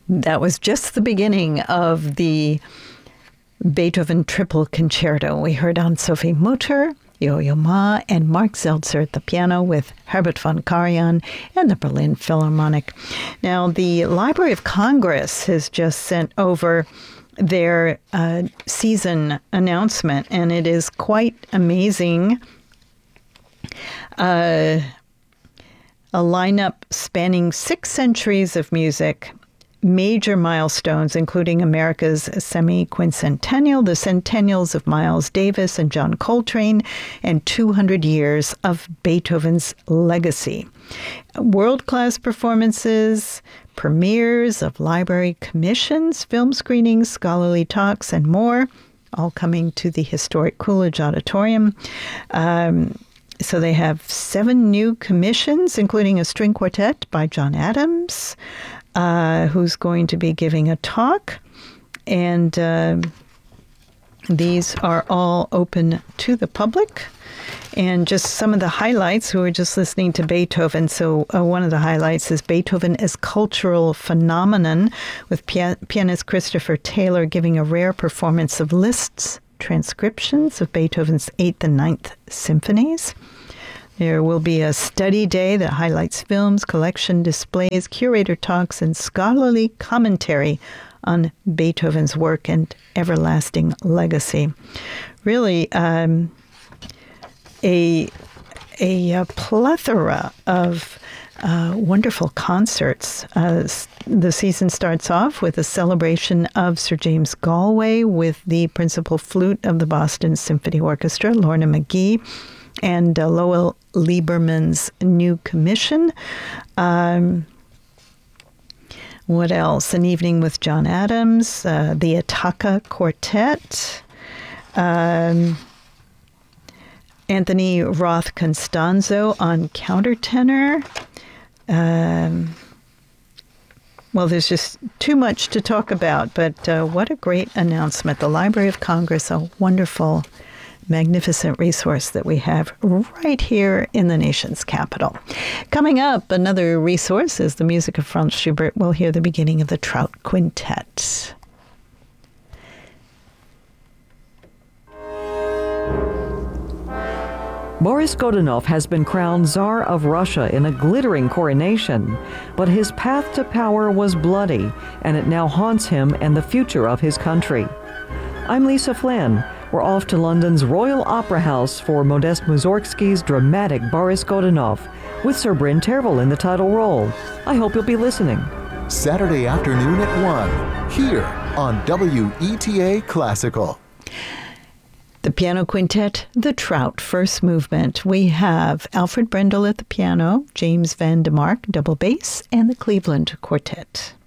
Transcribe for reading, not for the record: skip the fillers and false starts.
That was just the beginning of the Beethoven Triple Concerto. We heard Anne-Sophie Mutter, Yo-Yo Ma, and Mark Zeltzer at the piano with Herbert von Karajan and the Berlin Philharmonic. Now, the Library of Congress has just sent over their season announcement, and it is quite amazing. A lineup spanning 6 centuries of music, major milestones, including America's semi-quincentennial, the centennials of Miles Davis and John Coltrane, and 200 years of Beethoven's legacy. World-class performances, premieres of library commissions, film screenings, scholarly talks, and more, all coming to the historic Coolidge Auditorium. So they have 7 new commissions, including a string quartet by John Adams, who's going to be giving a talk. And these are all open to the public. And just some of the highlights, who are just listening to Beethoven. So one of the highlights is Beethoven as Cultural Phenomenon, with pianist Christopher Taylor giving a rare performance of Liszt's transcriptions of Beethoven's 8th and 9th symphonies. There will be a study day that highlights films, collection displays, curator talks, and scholarly commentary on Beethoven's work and everlasting legacy. Really, a plethora of wonderful concerts. The season starts off with a celebration of Sir James Galway with the principal flute of the Boston Symphony Orchestra, Lorna McGee, and Lowell Lieberman's new commission. What else? An evening with John Adams, the Attacca Quartet, Anthony Roth Constanzo on countertenor. Well, there's just too much to talk about, but what a great announcement. The Library of Congress, a wonderful, magnificent resource that we have right here in the nation's capital. Coming up, another resource is the music of Franz Schubert. We'll hear the beginning of the Trout Quintet. Boris Godunov has been crowned Tsar of Russia in a glittering coronation, but his path to power was bloody, and it now haunts him and the future of his country. I'm Lisa Flynn. We're off to London's Royal Opera House for Modest Mussorgsky's dramatic Boris Godunov, with Sir Bryn Tervel in the title role. I hope you'll be listening. Saturday afternoon at 1, here on WETA Classical. The piano quintet, the Trout First Movement. We have Alfred Brendel at the piano, James Van de Mark, double bass, and the Cleveland Quartet.